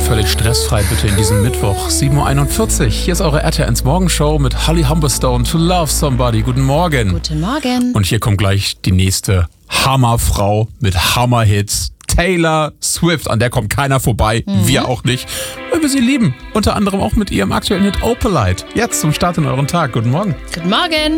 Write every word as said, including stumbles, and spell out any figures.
völlig stressfrei bitte in diesem Mittwoch, sieben Uhr einundvierzig. Hier ist eure R T L eins Morgenshow mit Holly Humberstone, To Love Somebody. Guten Morgen. Guten Morgen. Und hier kommt gleich die nächste Hammerfrau mit Hammerhits. Taylor Swift, an der kommt keiner vorbei, mhm. wir auch nicht, weil wir sie lieben. Unter anderem auch mit ihrem aktuellen Hit Opalite. Jetzt zum Start in euren Tag. Guten Morgen. Guten Morgen.